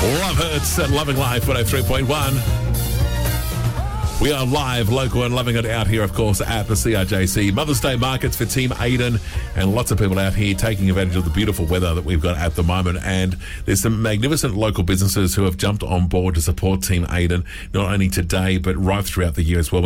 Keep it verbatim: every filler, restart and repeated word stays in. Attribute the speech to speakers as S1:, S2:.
S1: Love Hurts and Loving Life, one oh three point one. We are live, local and loving it out here, of course, at the C R J C. Mother's Day markets for Team Aiden, and lots of people out here taking advantage of the beautiful weather that we've got at the moment. And there's some magnificent local businesses who have jumped on board to support Team Aiden, not only today, but right throughout the year as well.